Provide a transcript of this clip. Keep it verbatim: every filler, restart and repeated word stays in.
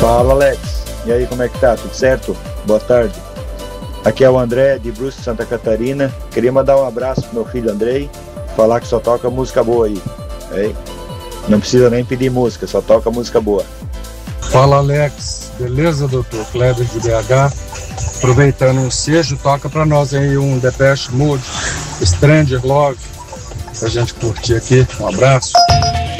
Fala, Alex. E aí, como é que tá? Tudo certo? Boa tarde. Aqui é o André, de Brusque, Santa Catarina. Queria mandar um abraço pro meu filho Andrei, falar que só toca música boa aí. aí. Não precisa nem pedir música, só toca música boa. Fala, Alex. Beleza, doutor Kleber de B H? Aproveitando o ensejo, toca pra nós aí um Depeche Mode, Stranger Love, pra gente curtir aqui. Um abraço.